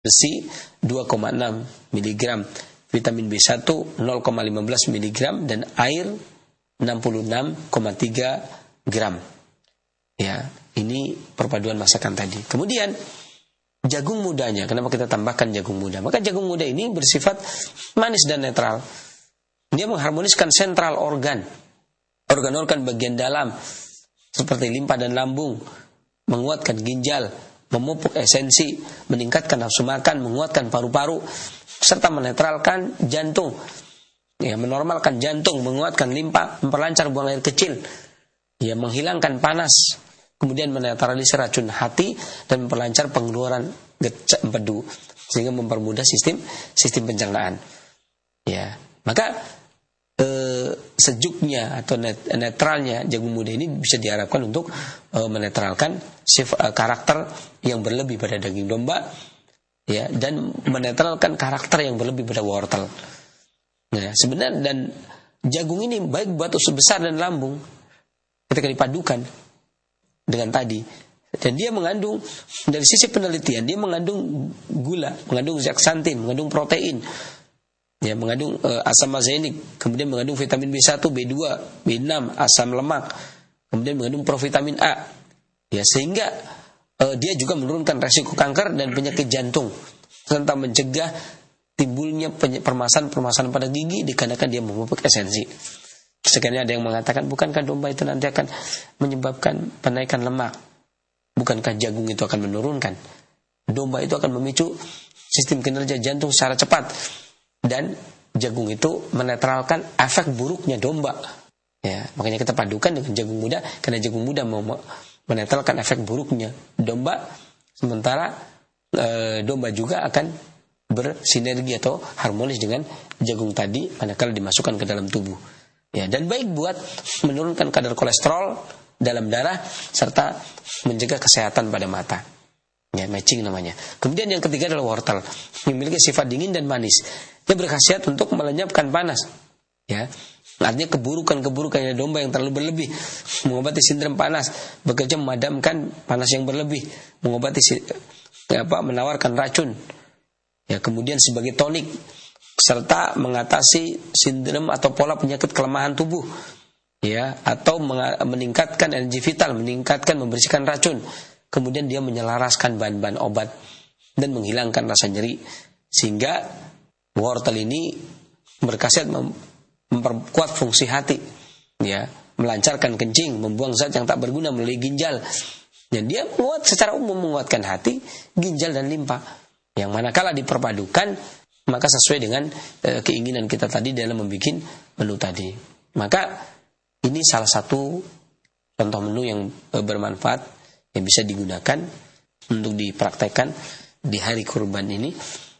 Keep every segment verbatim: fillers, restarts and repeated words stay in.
besi dua koma enam miligram, vitamin B satu nol koma lima belas miligram, dan air enam puluh enam koma tiga gram. Ya, ini perpaduan masakan tadi. Kemudian jagung mudanya, kenapa kita tambahkan jagung muda? Maka jagung muda ini bersifat manis dan netral. Dia mengharmoniskan sentral organ, organ-organ bagian dalam seperti limpa dan lambung, menguatkan ginjal, memupuk esensi, meningkatkan nafsu makan, menguatkan paru-paru, serta menetralkan jantung. Ya, menormalkan jantung, menguatkan limpa, memperlancar buang air kecil, ya, menghilangkan panas, kemudian menetralisir racun hati dan memperlancar pengeluaran gecak empedu sehingga mempermudah sistem sistem pencernaan. Ya, maka eh, sejuknya atau net, netralnya jagung muda ini bisa diharapkan untuk eh, menetralkan sif, eh, karakter yang berlebih pada daging domba, ya, dan menetralkan karakter yang berlebih pada wortel. Nah, sebenarnya dan jagung ini baik buat usus besar dan lambung ketika dipadukan dengan tadi. Dan dia mengandung, dari sisi penelitian, dia mengandung gula, mengandung zeaxanthin, mengandung protein, ya, mengandung uh, asam azenik, kemudian mengandung vitamin B satu, B dua, B enam, asam lemak, kemudian mengandung provitamin A. Ya, sehingga uh, dia juga menurunkan resiko kanker dan penyakit jantung, serta mencegah timbulnya permasalahan-permasalahan pada gigi dikarenakan dia memupuk esensi. Sekiranya ada yang mengatakan, bukankah domba itu nanti akan menyebabkan penaikan lemak? Bukankah jagung itu akan menurunkan? Domba itu akan memicu sistem kinerja jantung secara cepat, dan jagung itu menetralkan efek buruknya domba. Ya, makanya kita padukan dengan jagung muda, karena jagung muda mau menetralkan efek buruknya domba, sementara e, domba juga akan bersinergi atau harmonis dengan jagung tadi manakala dimasukkan ke dalam tubuh. Ya, dan baik buat menurunkan kadar kolesterol dalam darah serta menjaga kesehatan pada mata. Ya, matching namanya. Kemudian yang ketiga adalah wortel, memiliki sifat dingin dan manis. Dia berkhasiat untuk melenyapkan panas. Ya, artinya keburukan-keburukan domba yang terlalu berlebih, mengobati sindrom panas, bekerja memadamkan panas yang berlebih, mengobati apa menawarkan racun. Ya, kemudian sebagai tonik serta mengatasi sindrom atau pola penyakit kelemahan tubuh, ya, atau meningkatkan energi vital, meningkatkan membersihkan racun. Kemudian dia menyelaraskan bahan-bahan obat dan menghilangkan rasa nyeri, sehingga wortel ini berkhasiat mem- memperkuat fungsi hati, ya, melancarkan kencing, membuang zat yang tak berguna melalui ginjal. Dan dia menguat secara umum, menguatkan hati, ginjal dan limpa. Yang manakala diperpadukan, maka sesuai dengan e, keinginan kita tadi dalam membuat menu tadi. Maka ini salah satu contoh menu yang e, bermanfaat yang bisa digunakan untuk dipraktekkan di hari kurban ini.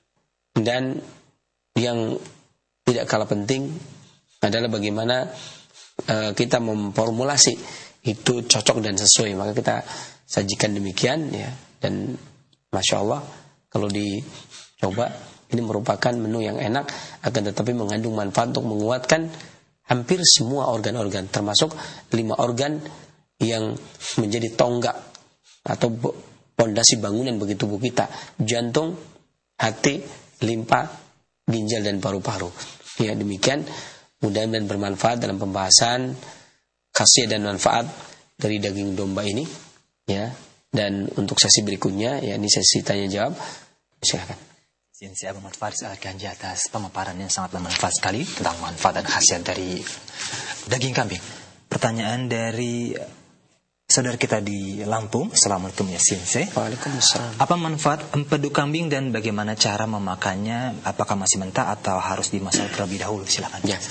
Dan yang tidak kalah penting adalah bagaimana e, kita memformulasi itu cocok dan sesuai. Maka kita sajikan demikian, ya. Dan Masya Allah, kalau dicoba, ini merupakan menu yang enak, akan tetapi mengandung manfaat untuk menguatkan hampir semua organ-organ, termasuk lima organ yang menjadi tonggak atau pondasi bangunan bagi tubuh kita: jantung, hati, limpa, ginjal, dan paru-paru. Ya, demikian, mudah-mudahan bermanfaat dalam pembahasan khasiat dan manfaat dari daging domba ini, ya. Dan untuk sesi berikutnya, ya, ini sesi tanya jawab. Silakan. Sinsi Abu Faris Al-Ganji atas pemaparan yang sangat bermanfaat sekali tentang manfaat dan khasiat dari daging kambing. Pertanyaan dari saudara kita di Lampung. Assalamualaikum ya Sinsi. Waalaikumsalam. Apa manfaat empedu kambing dan bagaimana cara memakannya? Apakah masih mentah atau harus dimasak terlebih dahulu? Silakan. Ya.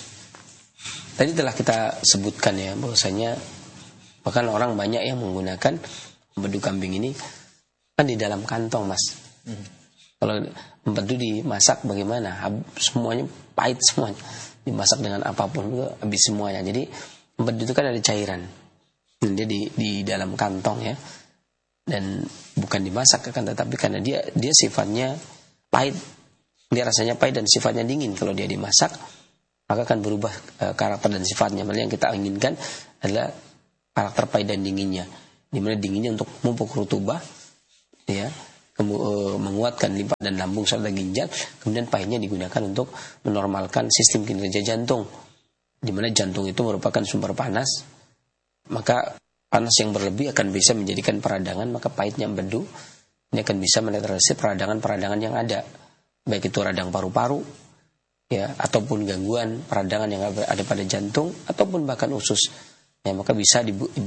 Tadi telah kita sebutkan, ya, bahwasanya bahkan orang banyak yang menggunakan empedu kambing ini kan di dalam kantong, Mas. Hmm. Kalau empedu dimasak bagaimana? Semuanya pahit semuanya. Dimasak dengan apapun juga habis semuanya. Jadi empedu itu kan ada cairan. Dia di di dalam kantong, ya. Dan bukan dimasak kan, tetapi karena dia dia sifatnya pahit. Dia rasanya pahit dan sifatnya dingin. Kalau dia dimasak, maka akan berubah e, karakter dan sifatnya. Malah yang kita inginkan adalah karakter pahit dan dinginnya. Dimana dinginnya untuk memupuk rutubah, ya, kemu- uh, menguatkan limpa dan lambung serta ginjal. Kemudian pahitnya digunakan untuk menormalkan sistem kinerja jantung, di mana jantung itu merupakan sumber panas. Maka panas yang berlebih akan bisa menjadikan peradangan, maka pahitnya empedu ini akan bisa menetralisir peradangan-peradangan yang ada, baik itu radang paru-paru, ya, ataupun gangguan peradangan yang ada pada jantung, ataupun bahkan usus. Ya, maka bisa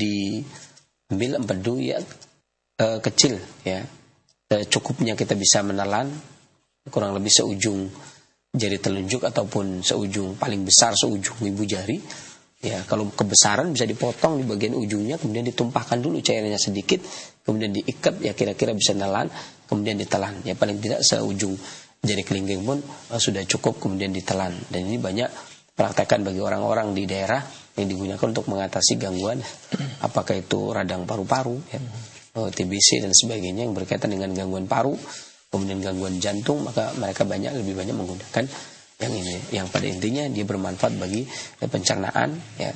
diambil empedu yang uh, kecil, ya. Cukupnya kita bisa menelan kurang lebih seujung jari telunjuk ataupun seujung paling besar seujung ibu jari. Ya, kalau kebesaran bisa dipotong di bagian ujungnya, kemudian ditumpahkan dulu cairannya sedikit, kemudian diikat, ya kira-kira bisa nelan, kemudian ditelan. Ya paling tidak seujung jari kelingking pun uh, sudah cukup, kemudian ditelan. Dan ini banyak praktekkan bagi orang-orang di daerah yang digunakan untuk mengatasi gangguan, apakah itu radang paru-paru, ya, T B C dan sebagainya yang berkaitan dengan gangguan paru, kemudian gangguan jantung, maka mereka banyak lebih banyak menggunakan yang ini, yang pada intinya dia bermanfaat bagi pencernaan, ya,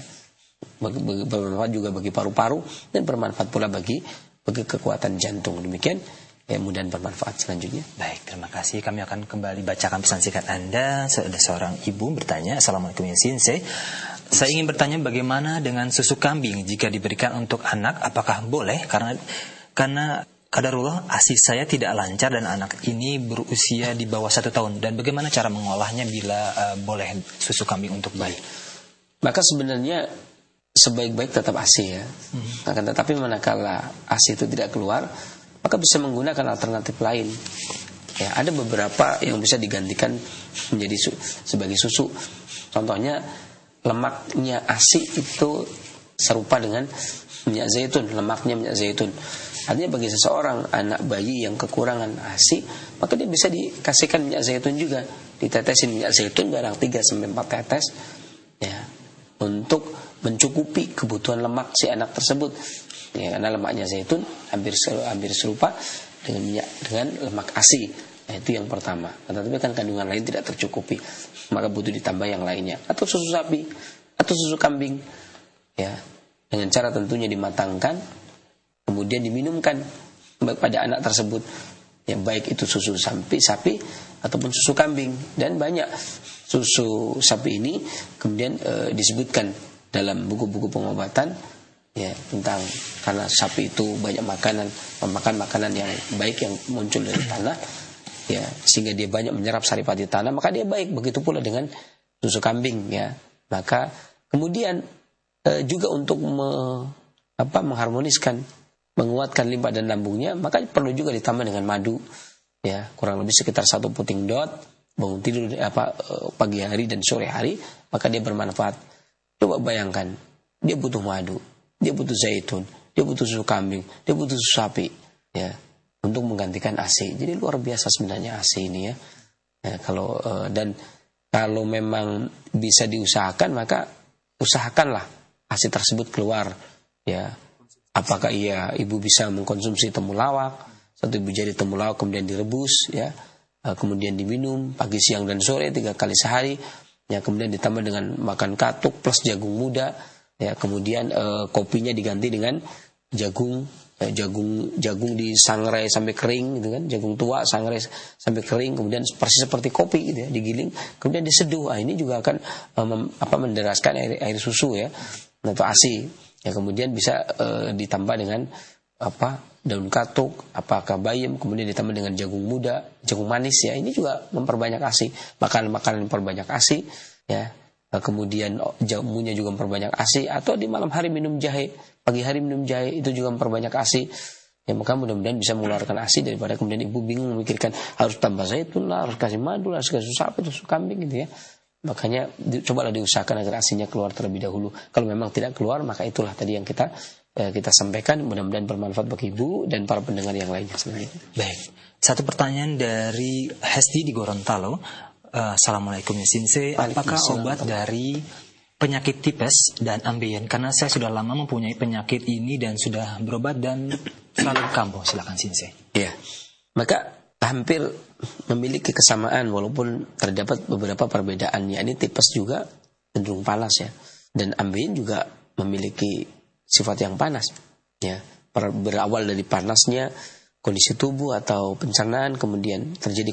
bermanfaat juga bagi paru-paru, dan bermanfaat pula bagi bagi kekuatan jantung. Demikian, ya, mudah bermanfaat. Selanjutnya, baik, terima kasih. Kami akan kembali bacakan pesan singkat Anda. Ada seorang ibu bertanya, Assalamualaikum ya Sinse, saya ingin bertanya bagaimana dengan susu kambing jika diberikan untuk anak, apakah boleh? Karena karena qadarullah ASI saya tidak lancar dan anak ini berusia di bawah satu tahun, dan bagaimana cara mengolahnya bila uh, boleh susu kambing untuk bayi? Maka sebenarnya sebaik-baik tetap ASI, ya. Hmm. Akan tetapi manakala ASI itu tidak keluar, maka bisa menggunakan alternatif lain. Ya, ada beberapa yang bisa digantikan menjadi su- sebagai susu. Contohnya lemaknya ASI itu serupa dengan minyak zaitun, lemaknya minyak zaitun. Artinya bagi seseorang anak bayi yang kekurangan ASI, maka dia bisa dikasihkan minyak zaitun juga, ditetesin minyak zaitun barang tiga sampai empat tetes, ya, untuk mencukupi kebutuhan lemak si anak tersebut. Ya, karena lemaknya zaitun hampir hampir serupa dengan minyak dengan lemak ASI. Nah, itu yang pertama. Tetapi kan kandungan lain tidak tercukupi, maka butuh ditambah yang lainnya, atau susu sapi atau susu kambing, ya, dengan cara tentunya dimatangkan, kemudian diminumkan pada anak tersebut, ya, baik itu susu sapi sapi ataupun susu kambing. Dan banyak susu sapi ini kemudian e, disebutkan dalam buku-buku pengobatan, ya, tentang karena sapi itu banyak makanan memakan makanan yang baik yang muncul dari tanah, ya, sehingga dia banyak menyerap saripati tanah, maka dia baik. Begitu pula dengan susu kambing, ya. Maka kemudian e, juga untuk me, apa, mengharmoniskan, menguatkan limpa dan lambungnya, maka perlu juga ditambah dengan madu, ya, kurang lebih sekitar satu puting dot, bangun tidur apa e, pagi hari dan sore hari, maka dia bermanfaat. Coba bayangkan, dia butuh madu, dia butuh zaitun, dia butuh susu kambing, dia butuh susu sapi, ya, untuk menggantikan ASI. Jadi luar biasa sebenarnya ASI ini, ya. Ya, kalau uh, dan kalau memang bisa diusahakan, maka usahakanlah ASI tersebut keluar, ya. Apakah iya ibu bisa mengkonsumsi temulawak, satu ibu jari temulawak kemudian direbus, ya, uh, kemudian diminum pagi, siang dan sore tiga kali sehari, ya, kemudian ditambah dengan makan katuk plus jagung muda, ya, kemudian uh, kopinya diganti dengan jagung. jagung jagung disangrai sampai kering, gitu kan, jagung tua sangrai sampai kering, kemudian persis seperti kopi, gitu ya, digiling kemudian diseduh. Ah, ini juga akan um, apa menderaskan air, air susu, ya, atau ASI, ya. Kemudian bisa uh, ditambah dengan apa daun katuk, apakah bayam, kemudian ditambah dengan jagung muda, jagung manis, ya, ini juga memperbanyak ASI. Makanan-makanan memperbanyak ASI, ya. Kemudian jamunya juga memperbanyak ASI, atau di malam hari minum jahe, pagi hari minum jahe, itu juga memperbanyak ASI. Ya, maka mudah-mudahan bisa mengeluarkan ASI daripada kemudian ibu bingung memikirkan harus tambah zaitun lah, harus kasih madu lah, harus kasih susu sapi, susu kambing, gitu, ya. Makanya di, cobalah diusahakan agar ASINya keluar terlebih dahulu. Kalau memang tidak keluar, maka itulah tadi yang kita eh, kita sampaikan. Mudah-mudahan bermanfaat bagi ibu dan para pendengar yang lainnya. Sebenarnya. Baik, satu pertanyaan dari Hesti di Gorontalo. Uh, Assalamualaikum ya Sinse, apakah obat dari penyakit tipes dan ambeien? Karena saya sudah lama mempunyai penyakit ini dan sudah berobat dan selalu kambuh. Silakan Sinse. Ya, maka hampir memiliki kesamaan walaupun terdapat beberapa perbedaan. Ya, ini tipes juga cenderung panas, ya, dan ambeien juga memiliki sifat yang panas, ya. Berawal dari panasnya, kondisi tubuh atau pencernaan, kemudian terjadi